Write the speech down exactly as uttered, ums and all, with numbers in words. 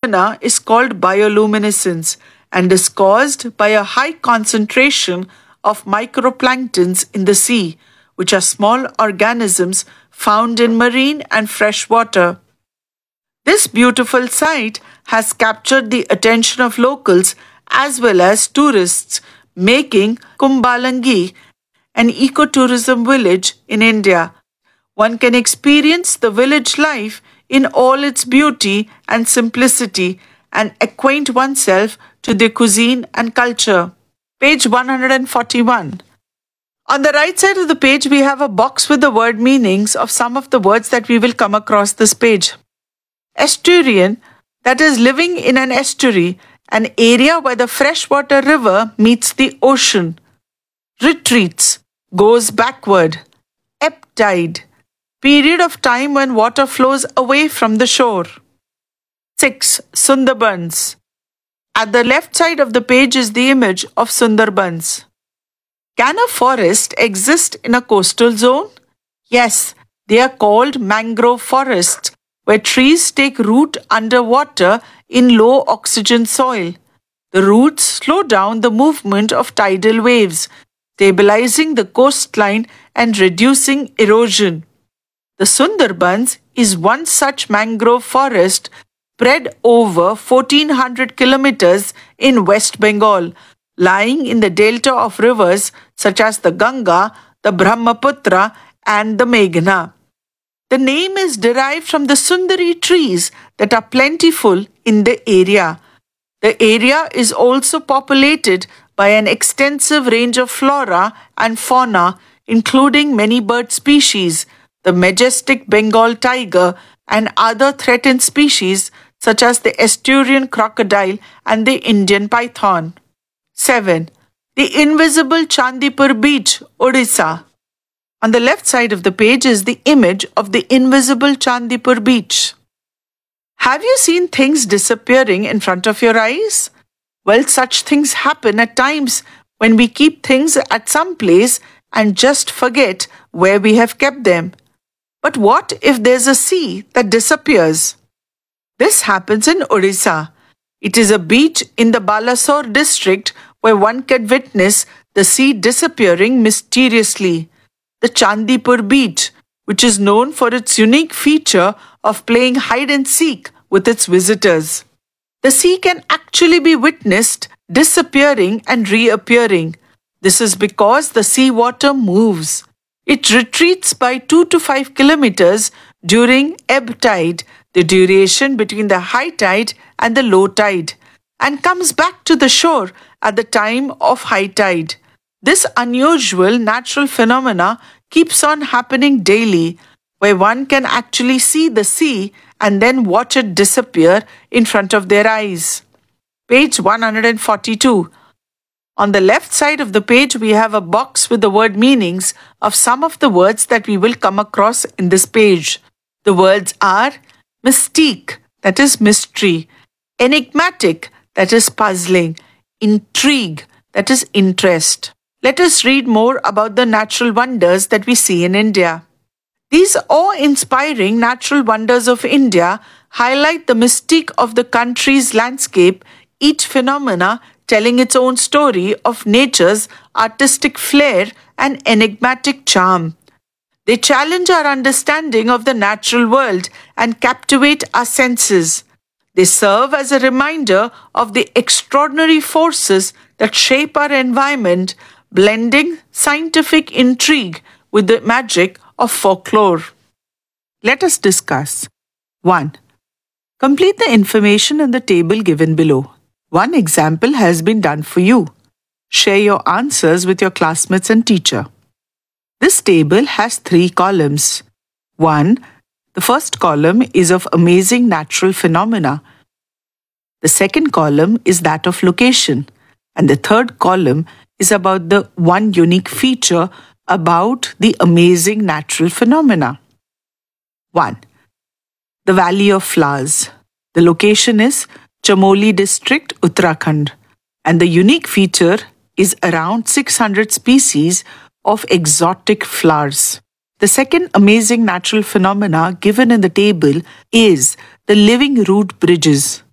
phenomena is called bioluminescence and is caused by a high concentration of microplanktons in the sea, which are small organisms found in marine and fresh water. This beautiful sight has captured the attention of locals as well as tourists, making Kumbalangi an ecotourism village in India. One can experience the village life in all its beauty and simplicity and acquaint oneself to their cuisine and culture. Page one hundred forty-one. On the right side of the page, we have a box with the word meanings of some of the words that we will come across this page. Estuarian, that is living in an estuary, an area where the freshwater river meets the ocean. Retreats, goes backward. Ebb tide, period of time when water flows away from the shore. six. Sundarbans. At the left side of the page is the image of Sundarbans. Can a forest exist in a coastal zone? Yes, they are called mangrove forests, where trees take root underwater in low oxygen soil. The roots slow down the movement of tidal waves, stabilizing the coastline and reducing erosion. The Sundarbans is one such mangrove forest spread over fourteen hundred kilometers in West Bengal, lying in the delta of rivers such as the Ganga, the Brahmaputra, and the Meghna. The name is derived from the Sundari trees that are plentiful in the area. The area is also populated by an extensive range of flora and fauna, including many bird species, the majestic Bengal tiger, and other threatened species such as the Estuarian crocodile and the Indian python. seven. The invisible Chandipur beach, Odisha. On the left side of the page is the image of the invisible Chandipur beach. Have you seen things disappearing in front of your eyes? Well, such things happen at times when we keep things at some place and just forget where we have kept them. But what if there's a sea that disappears? This happens in Odisha. It is a beach in the Balasore district where one can witness the sea disappearing mysteriously. The Chandipur beach, which is known for its unique feature of playing hide and seek with its visitors. The sea can actually be witnessed disappearing and reappearing. This is because the seawater moves. It retreats by two to five kilometers during ebb tide, the duration between the high tide and the low tide, and comes back to the shore at the time of high tide. This unusual natural phenomena keeps on happening daily, where one can actually see the sea and then watch it disappear in front of their eyes. Page one hundred forty-two. On the left side of the page, we have a box with the word meanings of some of the words that we will come across in this page. The words are mystique, that is mystery, enigmatic, that is puzzling, intrigue, that is interest. Let us read more about the natural wonders that we see in India. These awe-inspiring natural wonders of India highlight the mystique of the country's landscape, each phenomena telling its own story of nature's artistic flair and enigmatic charm. They challenge our understanding of the natural world and captivate our senses. They serve as a reminder of the extraordinary forces that shape our environment, blending scientific intrigue with the magic of folklore. Let us discuss. one. Complete the information in the table given below. One example has been done for you. Share your answers with your classmates and teacher. This table has three columns. one. The first column is of amazing natural phenomena. The second column is that of location. And the third column is about the one unique feature about the amazing natural phenomena. one. The Valley of Flowers. The location is Chamoli district, Uttarakhand. And the unique feature is around six hundred species of exotic flowers. The second amazing natural phenomena given in the table is the living root bridges.